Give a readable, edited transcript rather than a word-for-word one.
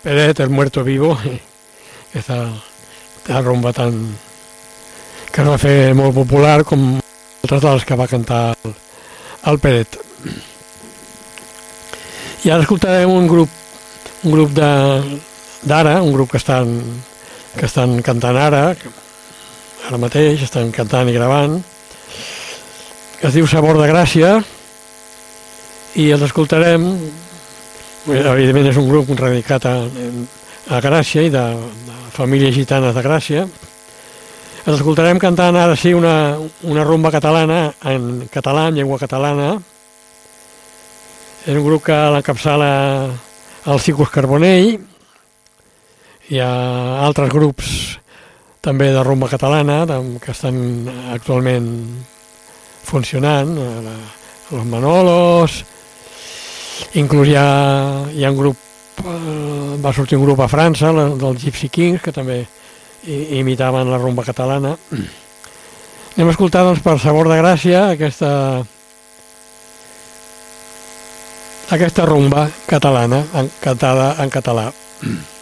Peret, El Muerto Vivo, aquesta rumba tan que es va fer molt popular com altres de les que va cantar el Peret. I ara escoltarem un grup d'ara, un grup que estan cantant ara mateix, estan cantant i gravant, que es diu Sabor de Gràcia, i els escoltarem, evidentment és un grup radicat a Gràcia i de famílies gitanes de Gràcia. Els escoltarem cantant ara sí una rumba catalana, en català, en llengua catalana. És un grup que l'encapçala el Cicus Carbonell. Hi ha altres grups també de rumba catalana que estan actualment funcionant, los Manolos, inclús hi ha un grup, va sortir un grup a França, dels Gypsy Kings, que també imitaven la rumba catalana. Anem a escoltar, doncs, per Sabor de Gràcia, aquesta rumba catalana, cantada en català.